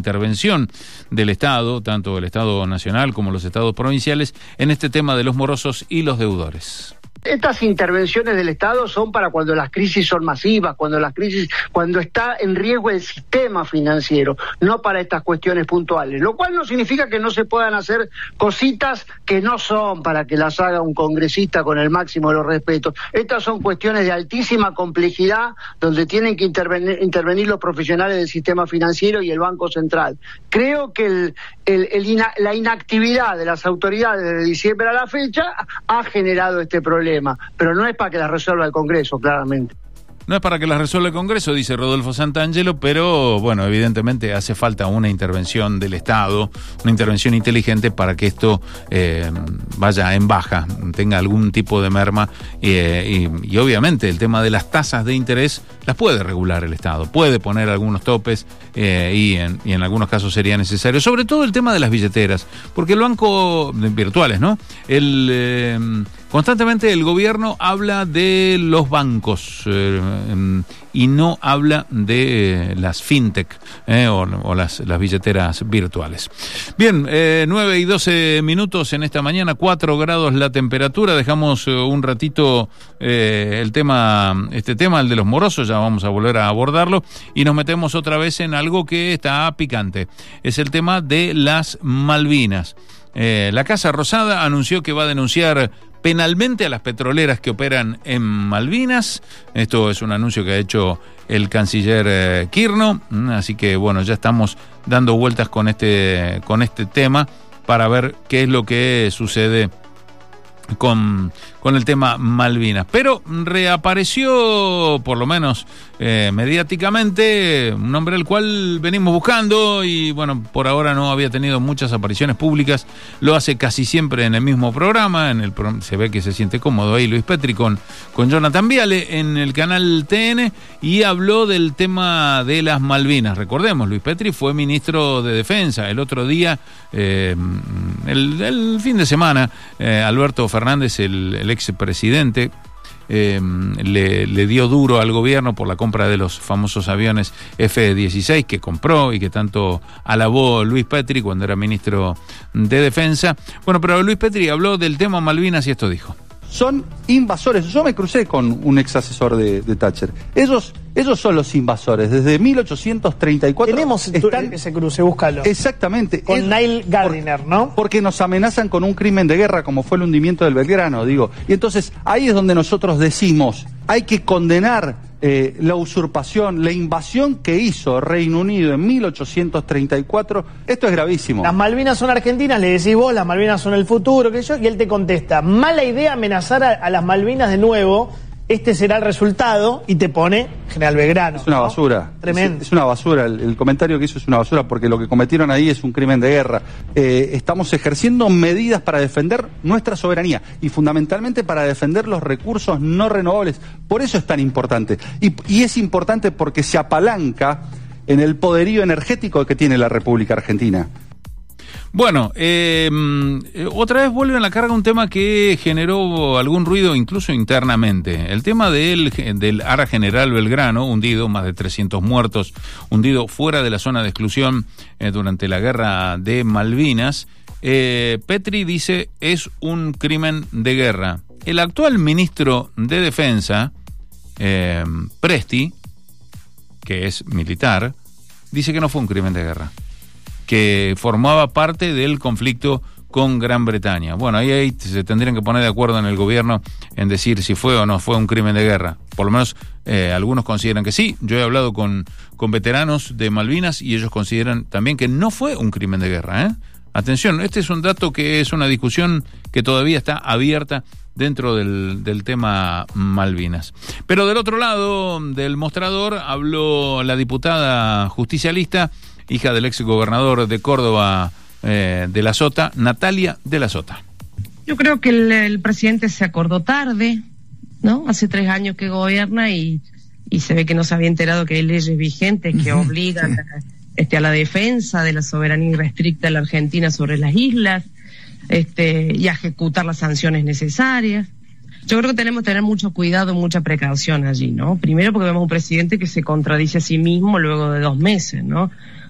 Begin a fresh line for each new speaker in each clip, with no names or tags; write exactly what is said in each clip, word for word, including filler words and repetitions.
intervención del Estado, tanto el Estado nacional como los estados provinciales, en este tema de los morosos y los deudores.
Estas intervenciones del Estado son para cuando las crisis son masivas, cuando las crisis, cuando está en riesgo el sistema financiero, no para estas cuestiones puntuales, lo cual no significa que no se puedan hacer cositas que no son para que las haga un congresista con el máximo de los respetos. Estas son cuestiones de altísima complejidad donde tienen que intervenir, intervenir los profesionales del sistema financiero y el Banco Central. Creo que el, el, el ina, la inactividad de las autoridades de diciembre a la fecha ha generado este problema. Pero no es para que las resuelva el Congreso, claramente.
No es para que las resuelva el Congreso, dice Rodolfo Santangelo, pero bueno, evidentemente hace falta una intervención del Estado, una intervención inteligente para que esto eh, vaya en baja, tenga algún tipo de merma eh, y, y obviamente el tema de las tasas de interés las puede regular el Estado, puede poner algunos topes eh, y, en, y en algunos casos sería necesario, sobre todo el tema de las billeteras, porque el banco, virtuales, ¿no? El... Eh, Constantemente el gobierno habla de los bancos eh, y no habla de eh, las fintech eh, o, o las, las billeteras virtuales. Bien, eh, nueve y doce minutos en esta mañana, cuatro grados la temperatura. Dejamos eh, un ratito eh, el tema, este tema, el de los morosos, ya vamos a volver a abordarlo y nos metemos otra vez en algo que está picante. Es el tema de las Malvinas. Eh, la Casa Rosada anunció que va a denunciar penalmente a las petroleras que operan en Malvinas. Esto es un anuncio que ha hecho el canciller eh, Kirchner, así que bueno, ya estamos dando vueltas con este, con este tema para ver qué es lo que sucede con, con el tema Malvinas. Pero reapareció, por lo menos eh, mediáticamente, un hombre al cual venimos buscando y bueno, por ahora no había tenido muchas apariciones públicas, lo hace casi siempre en el mismo programa, en el pro- se ve que se siente cómodo ahí Luis Petri con, con Jonathan Viale en el canal T N y habló del tema de las Malvinas. Recordemos, Luis Petri fue ministro de Defensa el otro día, eh, el, el fin de semana, eh, Alberto Fernández, el, el expresidente, Eh, le, le dio duro al gobierno por la compra de los famosos aviones F dieciséis que compró y que tanto alabó Luis Petri cuando era ministro de Defensa. Bueno, pero Luis Petri habló del tema Malvinas y esto dijo.
Son invasores. Yo me crucé con un ex asesor de, de Thatcher. Ellos, ellos son los invasores. Desde mil ochocientos treinta y cuatro
tenemos
están...
ese cruce, búscalo.
Exactamente.
Con
es...
Neil Gardiner,
por...
¿no?
Porque nos amenazan con un crimen de guerra como fue el hundimiento del Belgrano, digo. Y entonces ahí es donde nosotros decimos, hay que condenar eh, la usurpación, la invasión que hizo Reino Unido en mil ochocientos treinta y cuatro. Esto es gravísimo.
Las Malvinas son argentinas, le decís vos, las Malvinas son el futuro, qué sé yo, y él te contesta, mala idea amenazar a, a las Malvinas de nuevo, este será el resultado, y te pone General Belgrano.
Es una basura.
¿No? Tremendo.
Es, es una basura. El, el comentario que hizo es una basura porque lo que cometieron ahí es un crimen de guerra. Eh, estamos ejerciendo medidas para defender nuestra soberanía y fundamentalmente para defender los recursos no renovables. Por eso es tan importante. Y, y es importante porque se apalanca en el poderío energético que tiene la República Argentina.
Bueno, eh, otra vez vuelve a la carga un tema que generó algún ruido incluso internamente. El tema del, del Ara General Belgrano, hundido, más de trescientos muertos, hundido fuera de la zona de exclusión eh, durante la guerra de Malvinas. Eh, Petri dice es un crimen de guerra. El actual ministro de Defensa, eh, Presti, que es militar, dice que no fue un crimen de guerra, que formaba parte del conflicto con Gran Bretaña. Bueno, ahí, ahí se tendrían que poner de acuerdo en el gobierno en decir si fue o no fue un crimen de guerra. Por lo menos eh, algunos consideran que sí. Yo he hablado con, con veteranos de Malvinas y ellos consideran también que no fue un crimen de guerra, ¿eh? Atención, este es un dato que es una discusión que todavía está abierta dentro del, del tema Malvinas. Pero del otro lado del mostrador habló la diputada justicialista, hija del ex gobernador de Córdoba, eh, de la Sota, Natalia de la Sota.
Yo creo que el, el presidente se acordó tarde, ¿no? Hace tres años que gobierna y, y se ve que no se había enterado que hay leyes vigentes que obligan a, este, a la defensa de la soberanía irrestricta de la Argentina sobre las islas, este, y a ejecutar las sanciones necesarias. Yo creo que tenemos que tener mucho cuidado, mucha precaución allí, ¿no? Primero porque vemos un presidente que se contradice a sí mismo luego de dos meses, ¿no?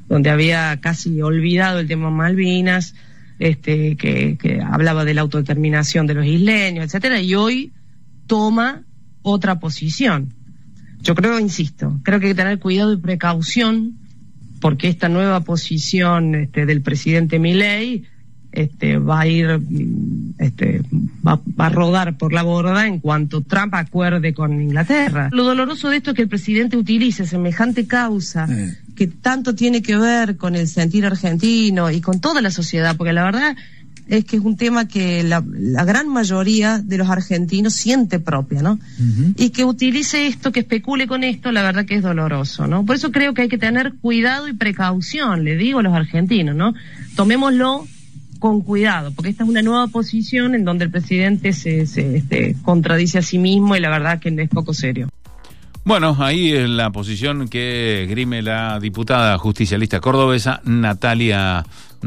donde había casi olvidado el tema Malvinas, este, que, que hablaba de la autodeterminación de los isleños, etcétera, y hoy toma otra posición. Yo creo, insisto, creo que hay que tener cuidado y precaución, porque esta nueva posición este, del presidente Milei este, va a ir, este, va, va a rodar por la borda en cuanto Trump acuerde con Inglaterra. Lo doloroso de esto es que el presidente utilice semejante causa eh. que tanto tiene que ver con el sentir argentino y con toda la sociedad, porque la verdad es que es un tema que la, la gran mayoría de los argentinos siente propia, ¿no? Uh-huh. Y que utilice esto, que especule con esto, la verdad que es doloroso, ¿no? Por eso creo que hay que tener cuidado y precaución, le digo a los argentinos, ¿no? Tomémoslo con cuidado, porque esta es una nueva posición en donde el presidente se, se este, contradice a sí mismo y la verdad que es poco serio.
Bueno, ahí es la posición que esgrime la diputada justicialista cordobesa Natalia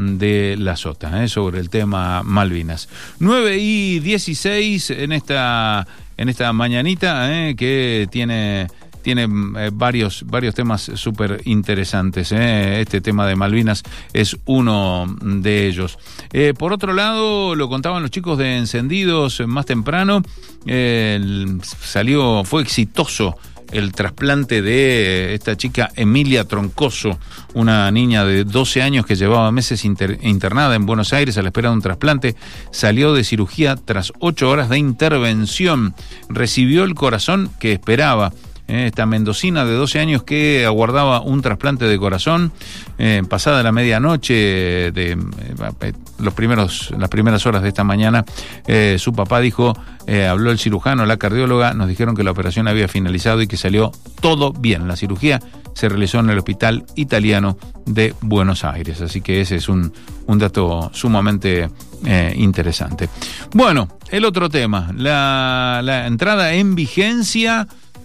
de la Sota, ¿eh? sobre el tema Malvinas. nueve y dieciséis en esta en esta mañanita ¿eh? que tiene tiene eh, varios varios temas súper interesantes. ¿eh? Este tema de Malvinas es uno de ellos. Eh, por otro lado, lo contaban los chicos de Encendidos más temprano, eh, el, salió fue exitoso el trasplante de esta chica Emilia Troncoso, una niña de doce años que llevaba meses inter- internada en Buenos Aires a la espera de un trasplante. Salió de cirugía tras ocho horas de intervención. Recibió el corazón que esperaba. Eh, esta mendocina de doce años que aguardaba un trasplante de corazón, eh, pasada la medianoche de eh, los primeros las primeras horas de esta mañana, eh, su papá dijo, eh, habló el cirujano, la cardióloga, nos dijeron que la operación había finalizado y que salió todo bien. La cirugía se realizó en el Hospital Italiano de Buenos Aires, así que ese es un, un dato sumamente eh, interesante. Bueno, el otro tema, la, la entrada en vigencia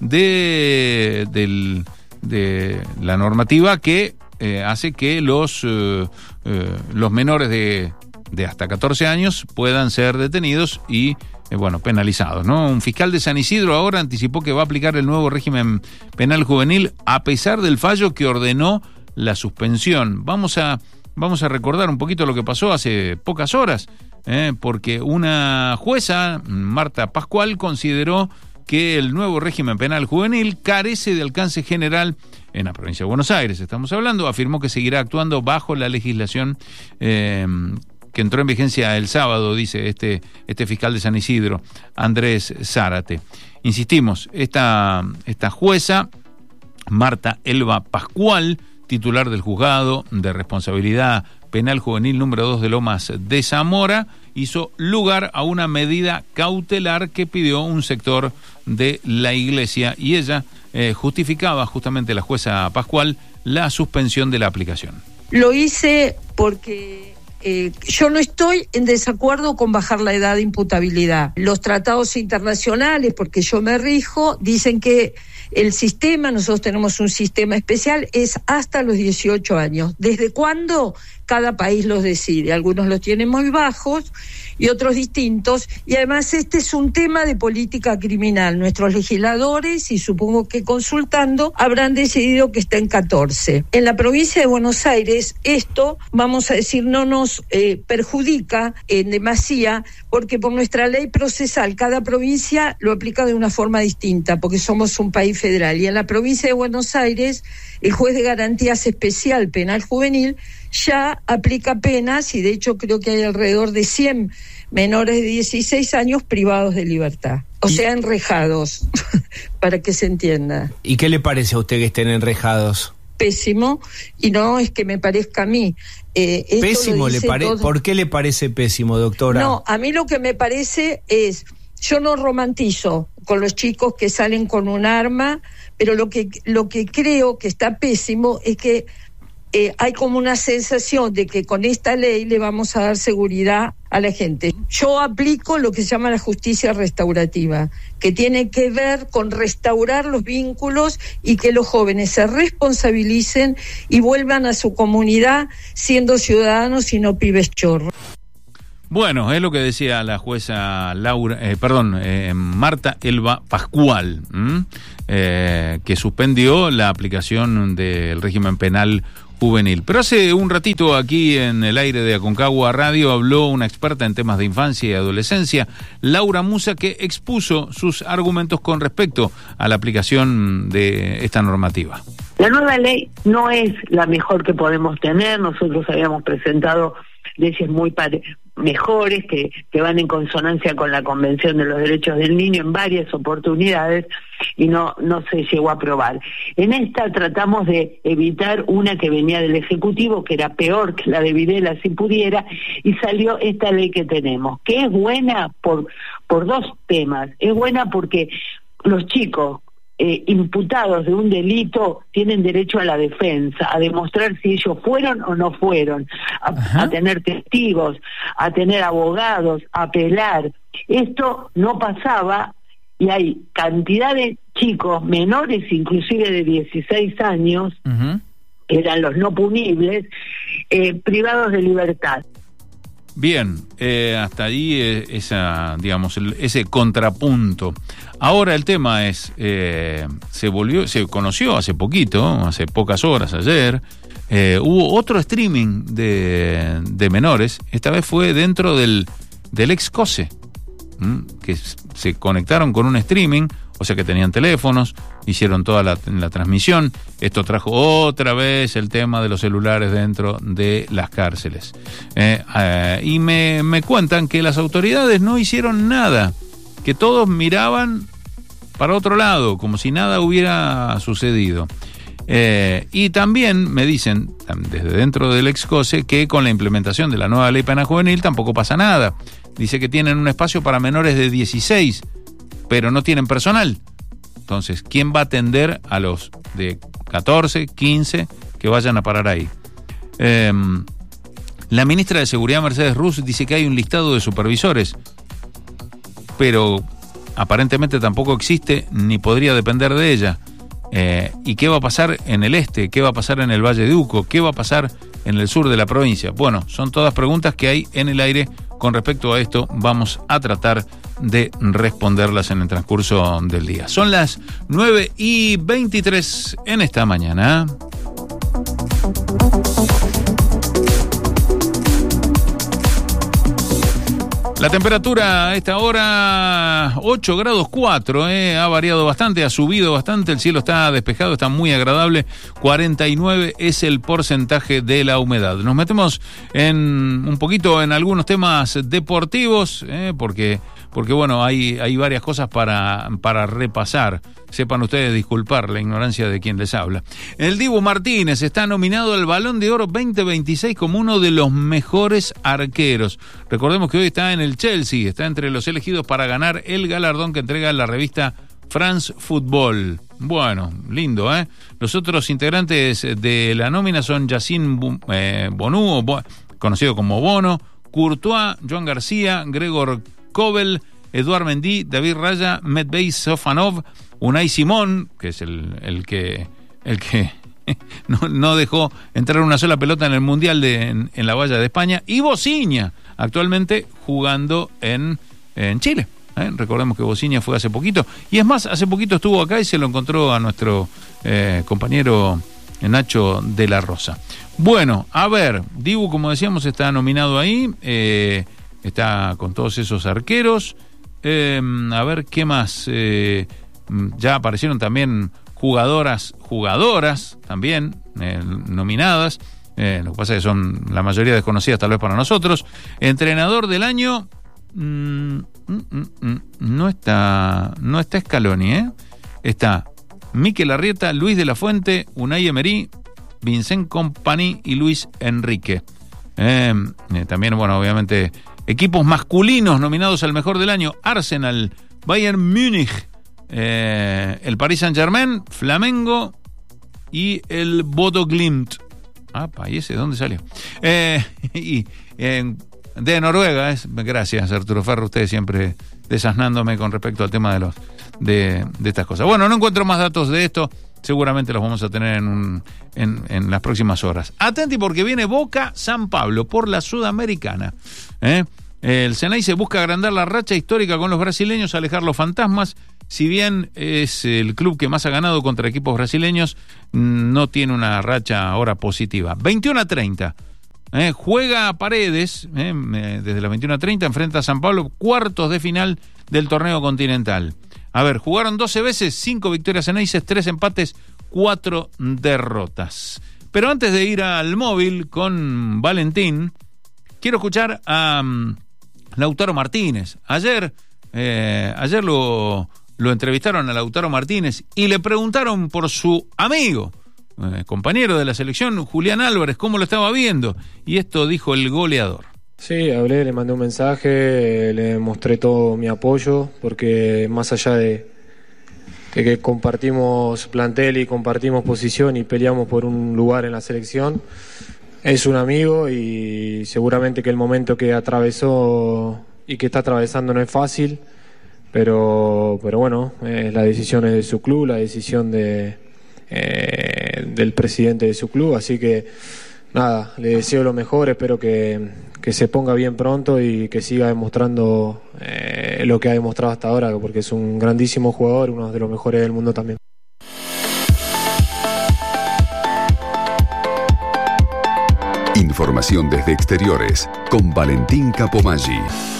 de, del, de la normativa que eh, hace que los, eh, eh, los menores de, de hasta catorce años puedan ser detenidos y eh, bueno, penalizados, ¿no? Un fiscal de San Isidro ahora anticipó que va a aplicar el nuevo régimen penal juvenil a pesar del fallo que ordenó la suspensión. Vamos a, vamos a recordar un poquito lo que pasó hace pocas horas, eh, porque una jueza, Marta Pascual, consideró que el nuevo régimen penal juvenil carece de alcance general en la provincia de Buenos Aires, estamos hablando. Afirmó que seguirá actuando bajo la legislación eh, que entró en vigencia el sábado, dice este, este fiscal de San Isidro, Andrés Zárate. Insistimos, esta, esta jueza, Marta Elba Pascual, titular del Juzgado de Responsabilidad Penal Juvenil número dos de Lomas de Zamora, hizo lugar a una medida cautelar que pidió un sector de la Iglesia y ella eh, justificaba, justamente la jueza Pascual, la suspensión de la aplicación.
Lo hice porque eh, yo no estoy en desacuerdo con bajar la edad de imputabilidad. Los tratados internacionales, porque yo me rijo, dicen que el sistema, nosotros tenemos un sistema especial, es hasta los dieciocho años. ¿Desde cuándo? Cada país los decide. Algunos los tienen muy bajos y otros distintos. Y además este es un tema de política criminal. Nuestros legisladores, y supongo que consultando, habrán decidido que está en catorce. En la provincia de Buenos Aires esto, vamos a decir, no nos eh, perjudica en demasía, porque por nuestra ley procesal cada provincia lo aplica de una forma distinta, porque somos un país federal. Y en la provincia de Buenos Aires, el juez de garantías especial penal juvenil ya aplica penas, y de hecho creo que hay alrededor de cien menores de dieciséis años privados de libertad, o sea, enrejados, para que se entienda.
¿Y qué le parece a usted que estén enrejados?
Pésimo, y no es que me parezca a mí. Eh,
¿Pésimo le parece? ¿Por qué le parece pésimo, doctora?
No, a mí lo que me parece es, yo no romantizo con los chicos que salen con un arma, pero lo que, lo que creo que está pésimo es que Eh, hay como una sensación de que con esta ley le vamos a dar seguridad a la gente. Yo aplico lo que se llama la justicia restaurativa, que tiene que ver con restaurar los vínculos y que los jóvenes se responsabilicen y vuelvan a su comunidad siendo ciudadanos y no pibes chorros.
Bueno, es lo que decía la jueza Laura, eh, perdón, eh, Marta Elba Pascual, eh, que suspendió la aplicación del régimen penal juvenil. Pero hace un ratito aquí en el aire de Aconcagua Radio habló una experta en temas de infancia y adolescencia, Laura Musa, que expuso sus argumentos con respecto a la aplicación de esta normativa.
La nueva ley no es la mejor que podemos tener. Nosotros habíamos presentado leyes muy pare- mejores que, que van en consonancia con la Convención de los Derechos del Niño en varias oportunidades y no no se llegó a aprobar. En esta tratamos de evitar una que venía del Ejecutivo, que era peor que la de Videla si pudiera, y salió esta ley que tenemos, que es buena por, por dos temas. Es buena porque los chicos Eh, imputados de un delito tienen derecho a la defensa, a demostrar si ellos fueron o no fueron, a, a tener testigos, a tener abogados, a apelar. Esto no pasaba y hay cantidad de chicos menores, inclusive de dieciséis años, uh-huh. eran los no punibles, eh, privados de libertad.
Bien, eh, hasta ahí eh, esa, digamos, el, ese contrapunto. Ahora el tema es, eh, se volvió, se conoció hace poquito, hace pocas horas, ayer, eh, hubo otro streaming de, de menores. Esta vez fue dentro del, del ex COSE, ¿m? que se conectaron con un streaming, o sea que tenían teléfonos, hicieron toda la, la transmisión. Esto trajo otra vez el tema de los celulares dentro de las cárceles. Eh, eh, y me, me cuentan que las autoridades no hicieron nada, que todos miraban para otro lado, como si nada hubiera sucedido. Eh, y también me dicen, desde dentro del ex COSE, que con la implementación de la nueva ley penal juvenil tampoco pasa nada. Dice que tienen un espacio para menores de dieciséis, pero no tienen personal. Entonces, ¿quién va a atender a los de catorce, quince que vayan a parar ahí? Eh, la ministra de Seguridad, Mercedes Ruz, dice que hay un listado de supervisores, pero aparentemente tampoco existe ni podría depender de ella. Eh, ¿Y qué va a pasar en el este? ¿Qué va a pasar en el Valle de Uco? ¿Qué va a pasar en el sur de la provincia? Bueno, son todas preguntas que hay en el aire con respecto a esto. Vamos a tratar de responderlas en el transcurso del día. Son las nueve y veintitrés en esta mañana. La temperatura a esta hora, ocho grados cuatro, eh, ha variado bastante, ha subido bastante, el cielo está despejado, está muy agradable, cuarenta y nueve es el porcentaje de la humedad. Nos metemos en un poquito en algunos temas deportivos, eh, porque, porque bueno, hay, hay varias cosas para, para repasar. Sepan ustedes disculpar la ignorancia de quien les habla. El Dibu Martínez está nominado al Balón de Oro veinte veintiséis como uno de los mejores arqueros. Recordemos que hoy está en el Chelsea, está entre los elegidos para ganar el galardón que entrega la revista France Football. Bueno, lindo, ¿eh? Los otros integrantes de la nómina son Yacine eh, Bonou, Bo, conocido como Bono, Courtois, Joan García, Gregor Kobel, Eduard Mendy, David Raya, Medvey Sofanov, Unai Simón, que es el, el que el que no, no dejó entrar una sola pelota en el Mundial de, en, en la valla de España, y Bociña, actualmente jugando en, en Chile. ¿eh? Recordemos que Bociña fue hace poquito, y es más, hace poquito estuvo acá y se lo encontró a nuestro eh, compañero Nacho de la Rosa. Bueno, a ver, Dibu, como decíamos, está nominado ahí, eh, está con todos esos arqueros. Eh, a ver, ¿qué más? Eh, ya aparecieron también jugadoras, jugadoras también eh, nominadas. Eh, lo que pasa es que son la mayoría desconocidas tal vez para nosotros. Entrenador del año, mmm, mm, mm, no está, no está Scaloni, ¿eh? Está Mikel Arrieta, Luis de la Fuente, Unai Emery, Vincent Kompany y Luis Enrique. Eh, eh, también, bueno, obviamente, equipos masculinos nominados al mejor del año: Arsenal, Bayern Múnich, eh, el Paris Saint-Germain, Flamengo y el Bodo Glimt. Ah, ¿y ese dónde salió? Eh, y eh, de Noruega, es, gracias Arturo Ferro, usted siempre desasnándome con respecto al tema de los de, de estas cosas. Bueno, no encuentro más datos de esto, seguramente los vamos a tener en, un, en, en las próximas horas. Atenti porque viene Boca San Pablo por la Sudamericana. ¿eh? El Ceneice busca agrandar la racha histórica con los brasileños, alejar los fantasmas. Si bien es el club que más ha ganado contra equipos brasileños, no tiene una racha ahora positiva. veintiuno a treinta. Eh, juega a Paredes, eh, desde las veintiuno a treinta, enfrenta a San Pablo, cuartos de final del torneo continental. A ver, jugaron doce veces, cinco victorias Ceneices, tres empates, cuatro derrotas. Pero antes de ir al móvil con Valentín, quiero escuchar a um, Lautaro Martínez. Ayer, eh, ayer lo, lo entrevistaron a Lautaro Martínez y le preguntaron por su amigo, eh, compañero de la selección, Julián Álvarez, cómo lo estaba viendo. Y esto dijo el goleador.
Sí, hablé, le mandé un mensaje, le mostré todo mi apoyo, porque más allá de, de que compartimos plantel y compartimos posición y peleamos por un lugar en la selección, es un amigo y seguramente que el momento que atravesó y que está atravesando no es fácil, pero, pero bueno, eh, la decisión es de su club, la decisión de, eh, del presidente de su club, así que nada, le deseo lo mejor, espero que, que se ponga bien pronto y que siga demostrando eh, lo que ha demostrado hasta ahora, porque es un grandísimo jugador, uno de los mejores del mundo también.
Información desde exteriores con Valentín Capomaggi.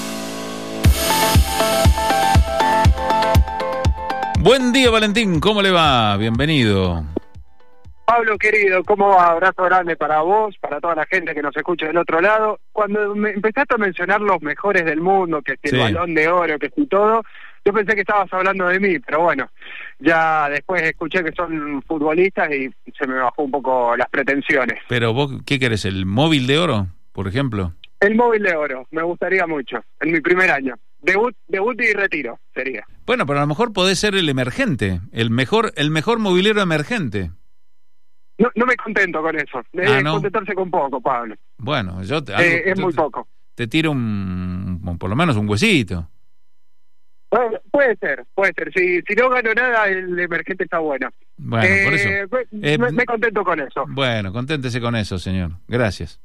Buen día, Valentín, ¿cómo le va? Bienvenido.
Pablo, querido, ¿cómo va? Abrazo grande para vos, para toda la gente que nos escucha del otro lado. Cuando me empezaste a mencionar los mejores del mundo, que si sí. el Balón de Oro, que si todo, yo pensé que estabas hablando de mí, pero bueno, ya después escuché que son futbolistas y se me bajó un poco las pretensiones.
Pero vos, ¿qué querés? ¿El móvil de oro, por ejemplo?
El móvil de oro, me gustaría mucho, en mi primer año. Debut, debut y retiro sería.
Bueno, pero a lo mejor podés ser el emergente, el mejor, el mejor movilero emergente.
No, no me contento con eso. Debe ah, ¿no? contentarse con poco, Pablo.
Bueno, yo te,
algo, eh, es
yo
muy
te,
poco.
Te tiro un, por lo menos un huesito.
Bueno, puede ser, puede ser. Si, si no gano nada, el emergente está bueno.
Bueno, eh, por eso.
Eh, me, me contento con eso.
Bueno, conténtese con eso, señor. Gracias.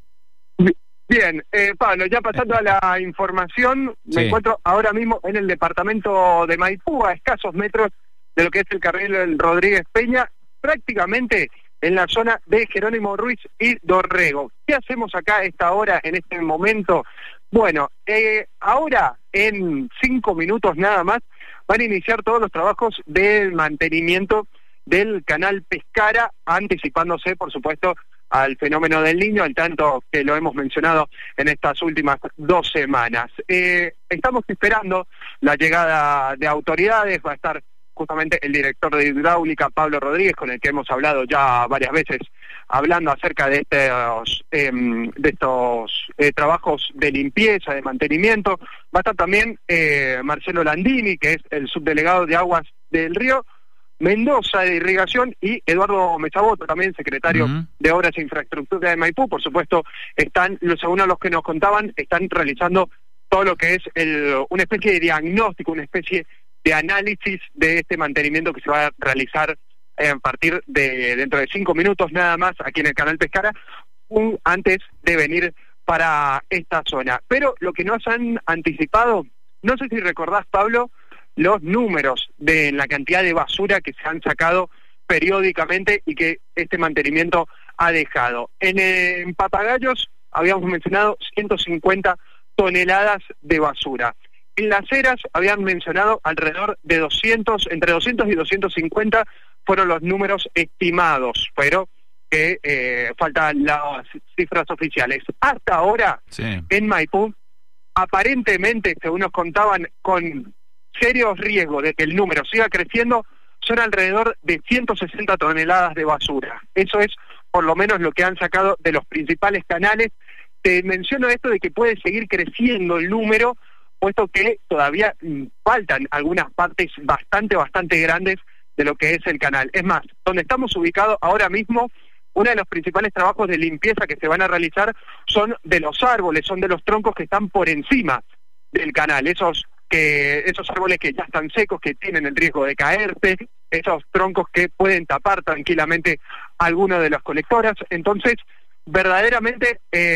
Bien, eh, Pablo, ya pasando a la información, sí. me encuentro ahora mismo en el departamento de Maipú, a escasos metros de lo que es el carril Rodríguez Peña, prácticamente en la zona de Jerónimo Ruiz y Dorrego. ¿Qué hacemos acá a esta hora, en este momento? Bueno, eh, ahora en cinco minutos nada más van a iniciar todos los trabajos del mantenimiento del canal Pescara, anticipándose, por supuesto, al fenómeno del Niño, al tanto que lo hemos mencionado en estas últimas dos semanas. Eh, estamos esperando la llegada de autoridades, va a estar justamente el director de hidráulica, Pablo Rodríguez, con el que hemos hablado ya varias veces, hablando acerca de estos, eh, de estos eh, trabajos de limpieza, de mantenimiento. Va a estar también eh, Marcelo Landini, que es el subdelegado de Aguas del Río Mendoza de Irrigación, y Eduardo Mesaboto, también secretario uh-huh. de Obras e Infraestructura de Maipú. Por supuesto, están, según a los que nos contaban, están realizando todo lo que es el, una especie de diagnóstico, una especie de análisis de este mantenimiento que se va a realizar eh, a partir de dentro de cinco minutos nada más aquí en el canal Pescara, un, antes de venir para esta zona. Pero lo que nos han anticipado, no sé si recordás, Pablo, los números de la cantidad de basura que se han sacado periódicamente y que este mantenimiento ha dejado. En, en Papagayos habíamos mencionado ciento cincuenta toneladas de basura. En Las Heras habían mencionado alrededor de doscientos, entre doscientos y doscientos cincuenta fueron los números estimados, pero que eh, faltan las cifras oficiales. Hasta ahora, sí. en Maipú, aparentemente, según nos contaban, con serios riesgos de que el número siga creciendo, son alrededor de ciento sesenta toneladas de basura. Eso es por lo menos lo que han sacado de los principales canales. Te menciono esto de que puede seguir creciendo el número, puesto que todavía faltan algunas partes bastante, bastante grandes de lo que es el canal. Es más, donde estamos ubicados ahora mismo, uno de los principales trabajos de limpieza que se van a realizar son de los árboles, son de los troncos que están por encima del canal, esos que esos árboles que ya están secos, que tienen el riesgo de caerse, esos troncos que pueden tapar tranquilamente alguno de las colectoras. Entonces, verdaderamente, eh,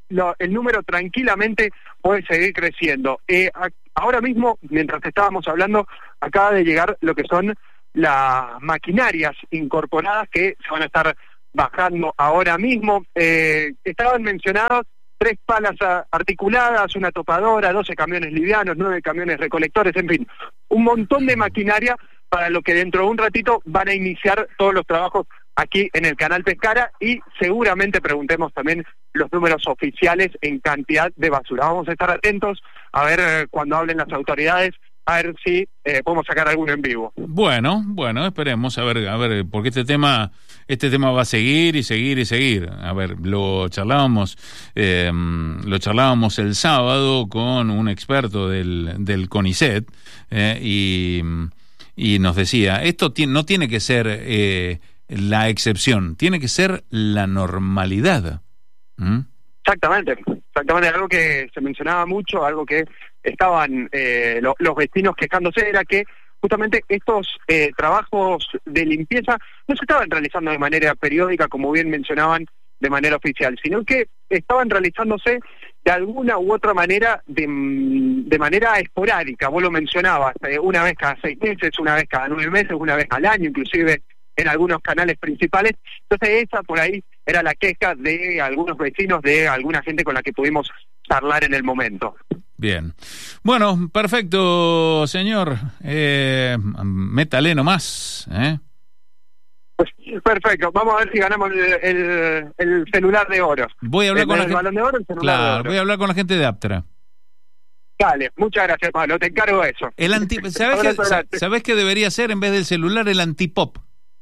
lo, el número tranquilamente puede seguir creciendo. Eh, a, ahora mismo, mientras estábamos hablando, acaba de llegar lo que son las maquinarias incorporadas que se van a estar bajando ahora mismo. Eh, estaban mencionados tres palas articuladas, una topadora, doce camiones livianos, nueve camiones recolectores, en fin, un montón de maquinaria para lo que dentro de un ratito van a iniciar todos los trabajos aquí en el canal Pescara, y seguramente preguntemos también los números oficiales en cantidad de basura. Vamos a estar atentos a ver eh, cuando hablen las autoridades, a ver si eh, podemos sacar alguno en vivo.
Bueno, bueno, esperemos, a ver, a ver, porque este tema, este tema va a seguir y seguir y seguir. A ver, lo charlábamos, eh, lo charlábamos el sábado con un experto del, del CONICET, eh, y, y nos decía, esto tiene, no tiene que ser eh, la excepción, tiene que ser la normalidad. ¿Mm?
Exactamente, exactamente, algo que se mencionaba mucho, algo que estaban eh, lo, los vecinos quejándose, era que justamente estos eh, trabajos de limpieza no se estaban realizando de manera periódica, como bien mencionaban, de manera oficial, sino que estaban realizándose de alguna u otra manera, de, de manera esporádica. Vos lo mencionabas, eh, una vez cada seis meses, una vez cada nueve meses, una vez al año, inclusive en algunos canales principales. Entonces esa por ahí era la queja de algunos vecinos, de alguna gente con la que pudimos charlar en el momento.
Bien. Bueno, perfecto, señor. Eh, métale nomás, ¿eh?
Pues, perfecto. Vamos a ver si ganamos el, el, el celular de oro.
Voy a hablar
el,
con
el
la gente.
balón de oro, el celular
claro,
de oro.
voy a hablar con la gente de Aptra.
Dale, muchas gracias, Pablo. Te encargo de eso.
El anti, ¿sabés, que, ¿Sabés qué debería ser en vez del celular el antipop?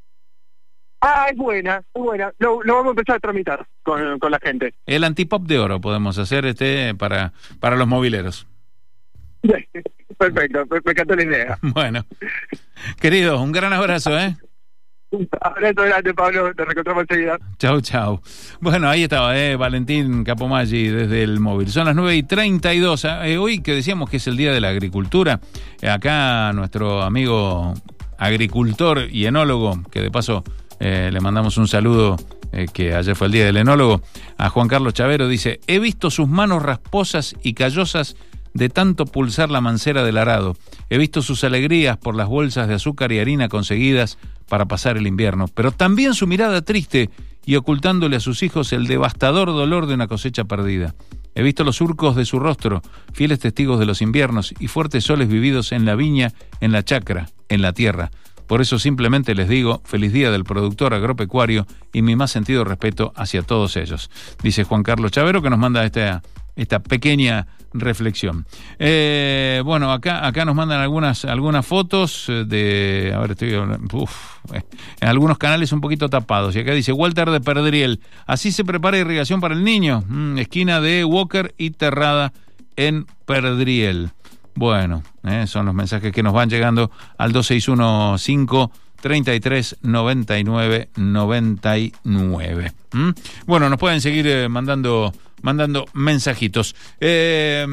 Ah, es buena, es buena. Lo, lo vamos a empezar a tramitar con, con la gente.
El antipop de oro podemos hacer este para, para los mobileros.
Perfecto, me encantó la idea.
Bueno, querido, un gran abrazo, ¿eh?
Un abrazo grande, Pablo, te reencontramos enseguida.
Chau, chau. Bueno, ahí estaba, ¿eh? Valentín Capomaggi desde el móvil. Son las nueve y treinta y dos. Eh, hoy que decíamos que es el Día de la Agricultura, eh, acá nuestro amigo agricultor y enólogo, que de paso eh, le mandamos un saludo, eh, que ayer fue el Día del Enólogo, a Juan Carlos Chavero, dice: he visto sus manos rasposas y callosas de tanto pulsar la mancera del arado. He visto sus alegrías por las bolsas de azúcar y harina conseguidas para pasar el invierno, pero también su mirada triste y ocultándole a sus hijos el devastador dolor de una cosecha perdida. He visto los surcos de su rostro, fieles testigos de los inviernos y fuertes soles vividos en la viña, en la chacra, en la tierra. Por eso simplemente les digo, feliz día del productor agropecuario y mi más sentido respeto hacia todos ellos. Dice Juan Carlos Chavero, que nos manda esta, esta pequeña reflexión. Eh, bueno, acá acá nos mandan algunas algunas fotos de, a ver, estoy uf, eh, en algunos canales un poquito tapados, y acá dice Walter de Perdriel: así se prepara irrigación para el niño, mm, esquina de Walker y Terrada en Perdriel. Bueno, eh, son los mensajes que nos van llegando al dos seis uno cinco, treinta y tres, noventa y nueve, noventa y nueve. ¿Mm? Bueno, nos pueden seguir eh, mandando mandando mensajitos. Eh,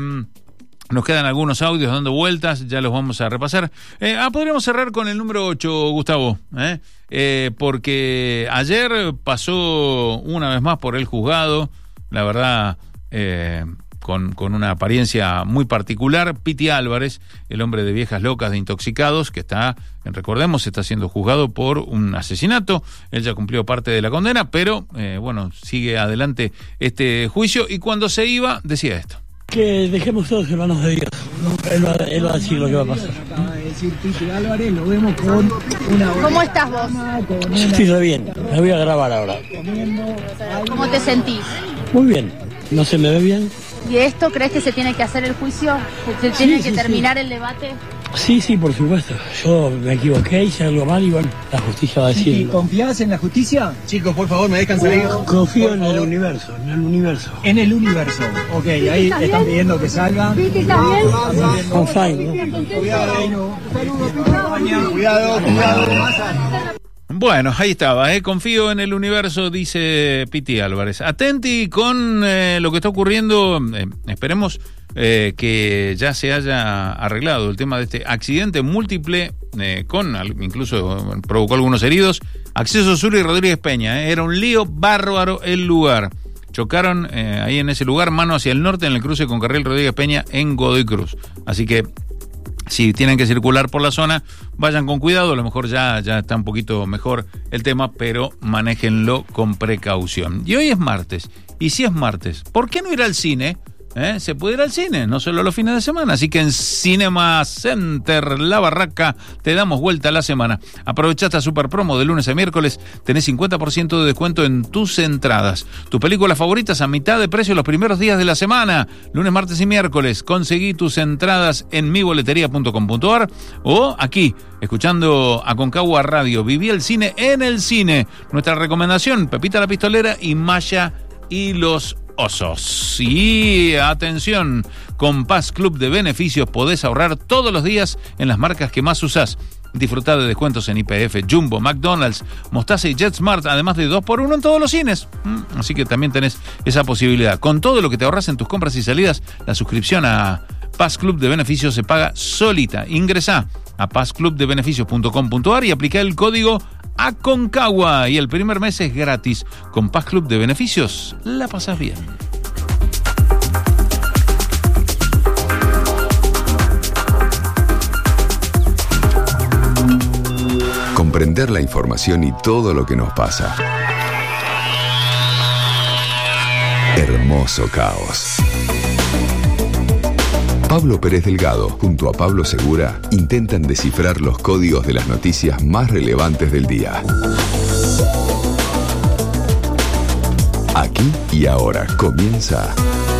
nos quedan algunos audios dando vueltas, ya los vamos a repasar. Eh, ah, podríamos cerrar con el número ocho, Gustavo, ¿eh? Eh, porque ayer pasó una vez más por el juzgado, la verdad, eh, con, con una apariencia muy particular, Piti Álvarez, el hombre de viejas locas de intoxicados, que está, recordemos, está siendo juzgado por un asesinato. Él ya cumplió parte de la condena, pero eh, bueno, sigue adelante este juicio, y cuando se iba decía esto:
que dejemos todos en manos de Dios, ¿no? Él va, él va a decir lo que va a pasar.
Acaba de decir Piti Álvarez, lo vemos con una...
¿Cómo estás vos?
Estoy re bien, me voy a grabar ahora.
¿Cómo te sentís?
Muy bien, ¿no se me ve bien?
¿Y esto crees que se tiene que hacer el juicio? ¿Se tiene
sí,
que
sí,
terminar
sí.
el debate?
Sí, sí, por supuesto. Yo me equivoqué, hice algo mal y bueno, la justicia va a decir.
¿Y confías en la justicia? Chicos, por favor, me dejan salir.
Confío en el universo, en el universo.
En el universo. Ok, ahí están pidiendo que salga.
I'm fine, ¿no?
Cuidado, cuidado, cuidado.
Bueno, ahí estaba, ¿eh? Confío en el universo, dice Piti Álvarez. Atenti con eh, lo que está ocurriendo, eh, esperemos eh, que ya se haya arreglado el tema de este accidente múltiple, eh, con incluso provocó algunos heridos. Acceso Sur y Rodríguez Peña, ¿eh? Era un lío bárbaro el lugar. chocaron eh, ahí en ese lugar, mano hacia el norte, en el cruce con Carril Rodríguez Peña en Godoy Cruz. Así que si tienen que circular por la zona, vayan con cuidado, a lo mejor ya, ya está un poquito mejor el tema, pero manéjenlo con precaución. Y hoy es martes, y si es martes, ¿por qué no ir al cine? ¿Eh? Se puede ir al cine, no solo los fines de semana. Así que en Cinema Center La Barraca te damos vuelta a la semana. Aprovecha esta super promo de lunes a miércoles. Tenés cincuenta por ciento de descuento en tus entradas. Tus películas favoritas a mitad de precio los primeros días de la semana. Lunes, martes y miércoles. Conseguí tus entradas en mi boletería punto com punto a r o aquí, escuchando Aconcagua Radio. Viví el cine en el cine. Nuestra recomendación, Pepita la Pistolera y Maya y los Osos. Y atención, con Paz Club de Beneficios podés ahorrar todos los días en las marcas que más usás. Disfrutá de descuentos en Y P F, Jumbo, McDonald's, Mostaza y JetSmart, además de dos por uno en todos los cines. Así que también tenés esa posibilidad. Con todo lo que te ahorras en tus compras y salidas, la suscripción a Paz Club de Beneficios se paga solita. Ingresá a paz club de beneficios punto com punto a r y aplica el código Aconcagua y el primer mes es gratis. Con Paz Club de Beneficios la pasas bien.
Comprender la información y todo lo que nos pasa. Hermoso caos. Pablo Pérez Delgado, junto a Pablo Segura, intentan descifrar los códigos de las noticias más relevantes del día. Aquí y ahora comienza